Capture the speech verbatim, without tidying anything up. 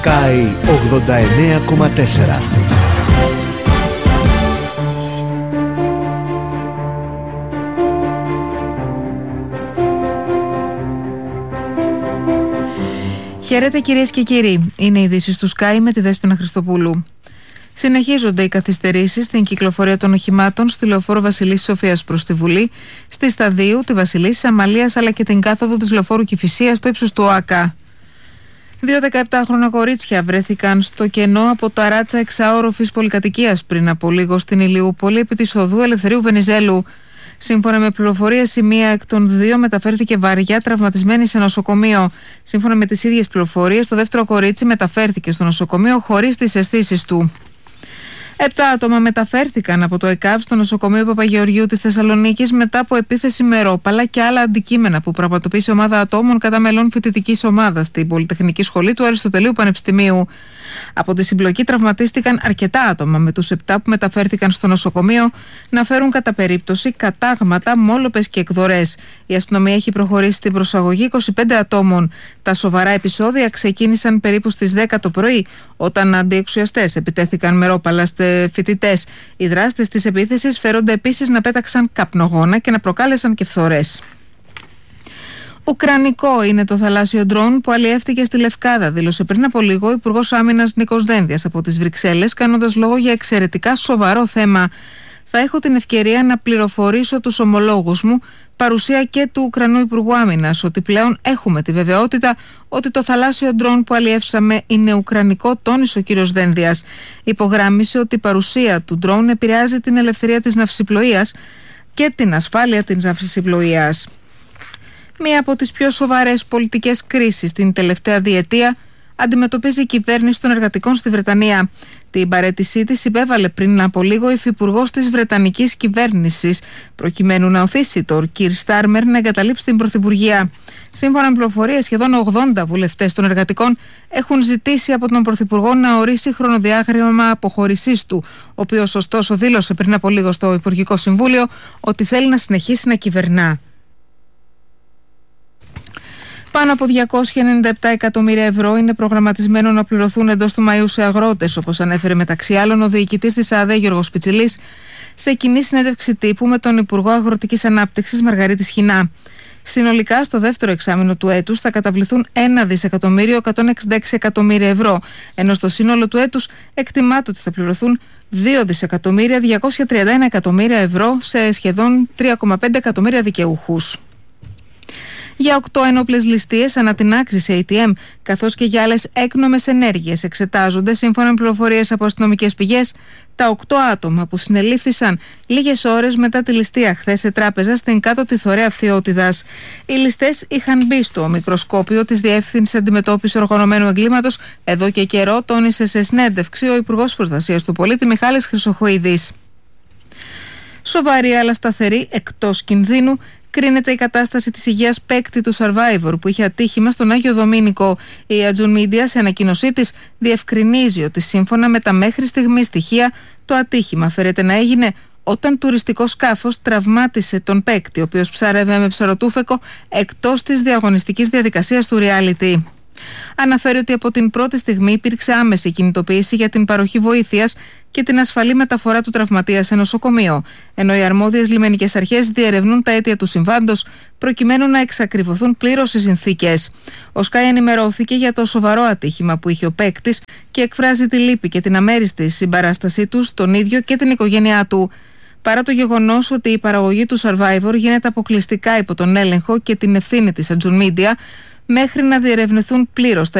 Sky ογδόντα εννέα κόμμα τέσσερα. Χαίρετε κυρίες και κύριοι, είναι οι ειδήσεις του Sky με τη Δέσποινα Χριστοπούλου. Συνεχίζονται οι καθυστερήσεις στην κυκλοφορία των οχημάτων στη λεωφόρο Βασιλής Σοφίας προς τη Βουλή, στη Σταδίου, τη Βασιλής Αμαλίας αλλά και την κάθοδο της λεωφόρου Κηφισίας στο ύψος του ΟΑΚΑ. Δύο δεκαεπτάχρονα κορίτσια βρέθηκαν στο κενό από τα ράτσα εξάωροφης πολυκατοικίας πριν από λίγο στην Ηλιούπολη επί της οδού Ελευθερίου Βενιζέλου. Σύμφωνα με πληροφορίες, η μία εκ των δύο μεταφέρθηκε βαριά τραυματισμένη σε νοσοκομείο. Σύμφωνα με τις ίδιες πληροφορίες, το δεύτερο κορίτσι μεταφέρθηκε στο νοσοκομείο χωρίς τις αισθήσεις του. Επτά άτομα μεταφέρθηκαν από το ΕΚΑΒ στο νοσοκομείο Παπαγεωργίου της Θεσσαλονίκης μετά από επίθεση με ρόπαλα και άλλα αντικείμενα που πραγματοποίησε ομάδα ατόμων κατά μελών φοιτητικής ομάδας στην Πολυτεχνική Σχολή του Αριστοτελείου Πανεπιστημίου. Από τη συμπλοκή τραυματίστηκαν αρκετά άτομα, με τους επτά που μεταφέρθηκαν στο νοσοκομείο να φέρουν κατά περίπτωση κατάγματα, μόλοπες και εκδορές. Η αστυνομία έχει προχωρήσει στην προσαγωγή είκοσι πέντε ατόμων. Τα σοβαρά επεισόδια ξεκίνησαν περίπου στις δέκα το πρωί, όταν αντιεξουσιαστές επιτέθηκαν με ρόπαλα σε φοιτητές. Οι δράστες της επίθεσης φέρονται επίσης να πέταξαν καπνογόνα και να προκάλεσαν και φθορές. Ουκρανικό είναι το θαλάσσιο ντρόουν που αλλιεύτηκε στη Λευκάδα, δήλωσε πριν από λίγο ο Υπουργός Άμυνας Νίκος Δένδιας από τις Βρυξέλλες, κάνοντας λόγο για εξαιρετικά σοβαρό θέμα. Θα έχω την ευκαιρία να πληροφορήσω τους ομολόγους μου, παρουσία και του Ουκρανού Υπουργού Άμυνας, ότι πλέον έχουμε τη βεβαιότητα ότι το θαλάσσιο ντρόουν που αλλιεύσαμε είναι ουκρανικό, τόνισε ο κύριος Δένδιας. Υπογράμμισε ότι η παρουσία του ντρόουν επηρεάζει την ελευθερία της ναυσιπλοείας και την ασφάλεια της ναυσιπλοείας. Μία από τις πιο σοβαρές πολιτικές κρίσεις την τελευταία διετία αντιμετωπίζει η κυβέρνηση των εργατικών στη Βρετανία. Την παραίτησή της υπέβαλε πριν από λίγο η υφυπουργός της Βρετανικής κυβέρνησης, προκειμένου να οθήσει τον Κιρ Στάρμερ να εγκαταλείψει την πρωθυπουργία. Σύμφωνα με πληροφορίες, σχεδόν ογδόντα βουλευτές των εργατικών έχουν ζητήσει από τον πρωθυπουργό να ορίσει χρονοδιάγραμμα αποχώρησής του, ο οποίος ωστόσο δήλωσε πριν από λίγο στο Υπουργικό Συμβούλιο ότι θέλει να συνεχίσει να κυβερνά. Πάνω από διακόσια ενενήντα επτά εκατομμύρια ευρώ είναι προγραμματισμένο να πληρωθούν εντός του Μαΐου σε αγρότες, όπως ανέφερε μεταξύ άλλων ο διοικητής της ΑΔΕ Γιώργος Πιτσιλής σε κοινή συνέντευξη τύπου με τον Υπουργό Αγροτικής Ανάπτυξης Μαργαρίτη Σχοινά. Συνολικά, στο δεύτερο εξάμηνο του έτους θα καταβληθούν ένα δισεκατομμύριο εκατόν εξήντα έξι εκατομμύρια ευρώ, ενώ στο σύνολο του έτους εκτιμάται ότι θα πληρωθούν δύο δισεκατομμύρια διακόσια τριάντα ένα εκατομμύρια ευρώ σε σχεδόν τρία κόμμα πέντε εκατομμύρια δικαιούχους. Για οκτώ ένοπλες ληστείες ανά την άξιση έι τι εμ, καθώς και για άλλες έκνομες ενέργειες, εξετάζονται, σύμφωνα με πληροφορίες από αστυνομικές πηγές, τα οκτώ άτομα που συνελήφθησαν λίγες ώρες μετά τη ληστεία χθες σε τράπεζα στην κάτω τη Θωρέα Φθιώτιδας. Οι ληστές είχαν μπει στο μικροσκόπιο της Διεύθυνσης Αντιμετώπισης Οργανωμένου Εγκλήματος εδώ και καιρό, τόνισε σε συνέντευξη ο Υπουργός Προστασίας του Πολίτη Μιχάλης Χρυσοχοίδης. Σοβαρή αλλά σταθερή, εκτός κινδύνου, κρίνεται η κατάσταση της υγείας παίκτη του Survivor που είχε ατύχημα στον Άγιο Δομήνικο. Η Ατζουν Media σε ανακοίνωσή της διευκρινίζει ότι σύμφωνα με τα μέχρι στιγμή στοιχεία το ατύχημα φέρεται να έγινε όταν τουριστικό σκάφος τραυμάτισε τον παίκτη, ο οποίος ψάρευε με ψαροτούφεκο εκτός της διαγωνιστικής διαδικασίας του reality. Αναφέρει ότι από την πρώτη στιγμή υπήρξε άμεση κινητοποίηση για την παροχή βοήθειας και την ασφαλή μεταφορά του τραυματία σε νοσοκομείο, ενώ οι αρμόδιες λιμενικές αρχές διερευνούν τα αίτια του συμβάντος προκειμένου να εξακριβωθούν πλήρως οι συνθήκες. Ο Sky ενημερώθηκε για το σοβαρό ατύχημα που είχε ο παίκτης και εκφράζει τη λύπη και την αμέριστη συμπαράστασή του στον ίδιο και την οικογένειά του. Παρά το γεγονός ότι η παραγωγή του Survivor γίνεται αποκλειστικά υπό τον έλεγχο και την ευθύνη της Ατζουν Media, μέχρι να διερευνηθούν πλήρως τα